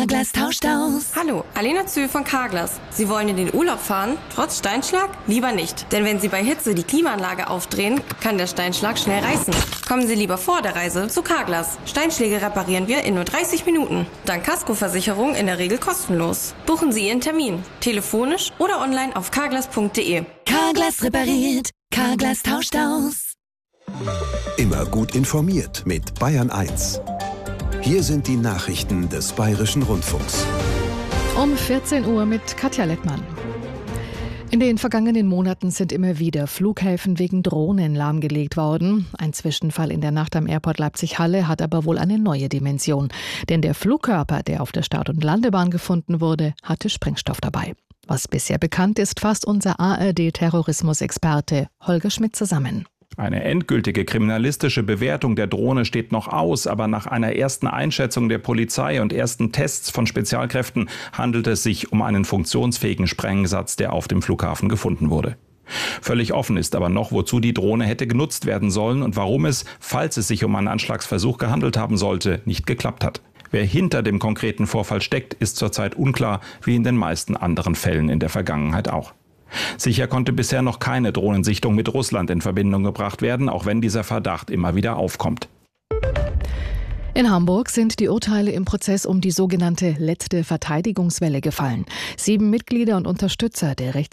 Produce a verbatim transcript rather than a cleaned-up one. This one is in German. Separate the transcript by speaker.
Speaker 1: Carglass tauscht aus.
Speaker 2: Hallo, Alena Zühl von Carglass. Sie wollen in den Urlaub fahren, trotz Steinschlag? Lieber nicht. Denn wenn Sie bei Hitze die Klimaanlage aufdrehen, kann der Steinschlag schnell reißen. Kommen Sie lieber vor der Reise zu Carglass. Steinschläge reparieren wir in nur dreißig Minuten. Dank Kaskoversicherung in der Regel kostenlos. Buchen Sie Ihren Termin. Telefonisch oder online auf carglass punkt de.
Speaker 1: Carglass repariert. Carglass tauscht aus.
Speaker 3: Immer gut informiert mit Bayern eins. Hier sind die Nachrichten des Bayerischen Rundfunks.
Speaker 4: Um vierzehn Uhr mit Katja Lettmann. In den vergangenen Monaten sind immer wieder Flughäfen wegen Drohnen lahmgelegt worden. Ein Zwischenfall in der Nacht am Airport Leipzig-Halle hat aber wohl eine neue Dimension. Denn der Flugkörper, der auf der Start- und Landebahn gefunden wurde, hatte Sprengstoff dabei. Was bisher bekannt ist, fasst unser A R D-Terrorismusexperte Holger Schmidt zusammen.
Speaker 5: Eine endgültige kriminalistische Bewertung der Drohne steht noch aus, aber nach einer ersten Einschätzung der Polizei und ersten Tests von Spezialkräften handelt es sich um einen funktionsfähigen Sprengsatz, der auf dem Flughafen gefunden wurde. Völlig offen ist aber noch, wozu die Drohne hätte genutzt werden sollen und warum es, falls es sich um einen Anschlagsversuch gehandelt haben sollte, nicht geklappt hat. Wer hinter dem konkreten Vorfall steckt, ist zurzeit unklar, wie in den meisten anderen Fällen in der Vergangenheit auch. Sicher konnte bisher noch keine Drohnensichtung mit Russland in Verbindung gebracht werden, auch wenn dieser Verdacht immer wieder aufkommt.
Speaker 4: In Hamburg sind die Urteile im Prozess um die sogenannte letzte Verteidigungswelle gefallen. Sieben Mitglieder und Unterstützer der Rechts